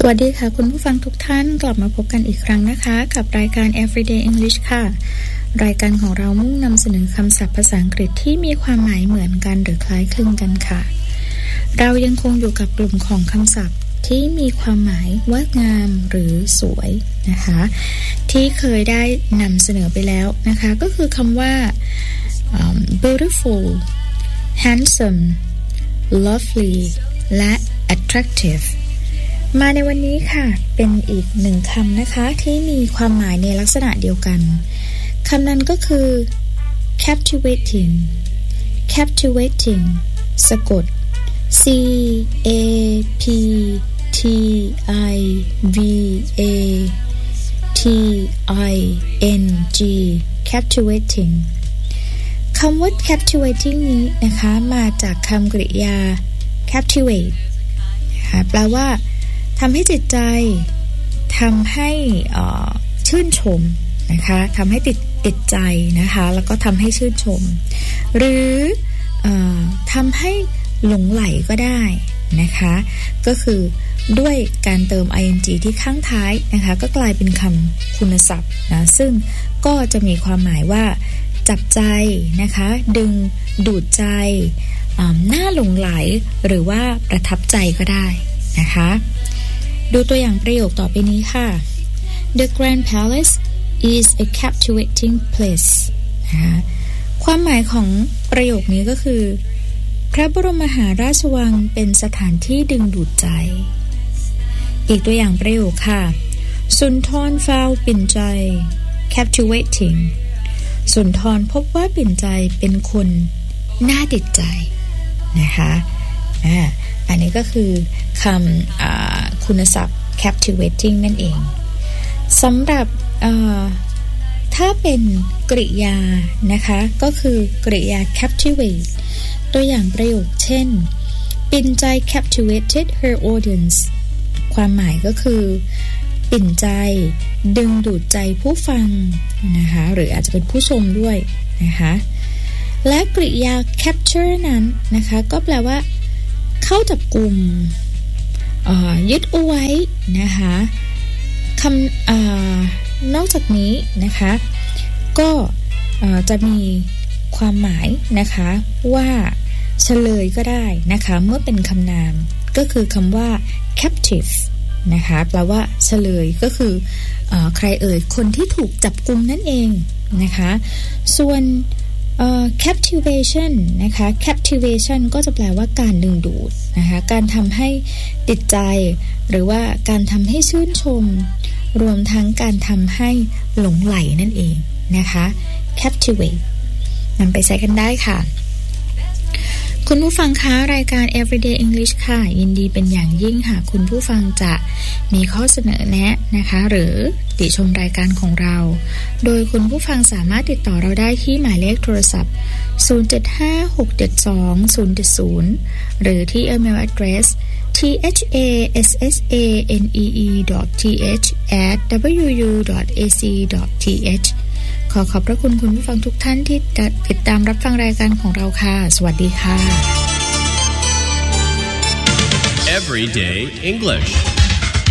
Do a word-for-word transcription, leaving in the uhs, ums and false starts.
วัสดีค่ะคุณผู้ฟังทุกท่านกลับมาพบกันอีกครั้งนะคะกับรายการ Everyday English ค่ะรายการของเรามุ่งนำเสนอคำศัพท์ภาษาอังกฤษที่มีความหมายเหมือนกันหรือคล้ายคลึงกันค่ะเรายังคงอยู่กับกลุ่มของคำศัพท์ที่มีความหมายว่างามหรือสวยนะคะที่เคยได้นำเสนอไปแล้วนะคะก็คือคำว่า um, beautiful handsome lovely และ attractiveมาในวันนี้ค่ะเป็นอีกหนึ่งคำนะคะที่มีความหมายในลักษณะเดียวกันคำนั้นก็คือ captivating captivating สะกด C A P T I V A T I N G captivating คำว่า captivating นี้นะคะมาจากคำกริยา captivate นะคะแปลว่าทำให้จิตใจทำให้ชื่นชมนะคะทำให้ติดติดใจนะคะแล้วก็ทำให้ชื่นชมหรือเอ่อทำให้หลงไหลก็ได้นะคะก็คือด้วยการเติม ing ที่ข้างท้ายนะคะก็กลายเป็นคำคุณศัพท์นะซึ่งก็จะมีความหมายว่าจับใจนะคะดึงดูดใจน่าหลงไหลหรือว่าประทับใจก็ได้นะคะดูตัวอย่างประโยคต่อไปนี้ค่ะ The Grand Palace is a captivating place นะคะความหมายของประโยคนี้ก็คือพระบรมมหาราชวังเป็นสถานที่ดึงดูดใจอีกตัวอย่างประโยคค่ะสุนทรฟ้าวปิ่นใจ captivating สุนทรพบว่าปิ่นใจเป็นคนน่าติดใจนะคะอ่าอันนี้ก็คือคำคุณศัพท์ captivating นั่นเองสำหรับถ้าเป็นกริยานะคะก็คือกริยา captivate ตัวอย่างประโยคเช่นปิ่นใจ captivated her audience ความหมายก็คือปิ่นใจดึงดูดใจผู้ฟังนะคะหรืออาจจะเป็นผู้ชมด้วยนะคะและกริยา capture นั้นนะคะก็แปลว่าเข้าจับกลุ่มยึดเอาไว้นะคะคำนอกจากนี้นะคะก็จะมีความหมายนะคะว่าเฉลยก็ได้นะคะเมื่อเป็นคำนามก็คือคำว่า captive นะคะแปลว่าเฉลยก็คือใครเอ่ยคนที่ถูกจับกุมนั่นเองนะคะส่วนUh, captivation นะคะ captivation ก็จะแปลว่าการดึงดูดนะคะการทำให้ติดใจหรือว่าการทำให้ชื่นชมรวมทั้งการทำให้หลงไหลนั่นเองนะคะ captivate นำไปใช้กันได้ค่ะคุณผู้ฟังคะรายการ Everyday English ค่ะยินดีเป็นอย่างยิ่งหากคุณผู้ฟังจะมีข้อเสนอแนะนะคะหรือติชมรายการของเราโดยคุณผู้ฟังสามารถติดต่อเราได้ที่หมายเลขโทรศัพท์ศูนย์ เจ็ด ห้า หก เจ็ด สอง ศูนย์ เจ็ด ศูนย์หรือที่ email address ที เอช เอ เอส เอส เอ เอ็น อี อี ดอท ที เอช แอท ดับเบิลยู ยู ดอท เอ ซี ดอท ที เอช ขอขอบพระคุณคุณผู้ฟังทุกท่านที่ติดตามรับฟังรายการของเราค่ะสวัสดีค่ะ Everyday English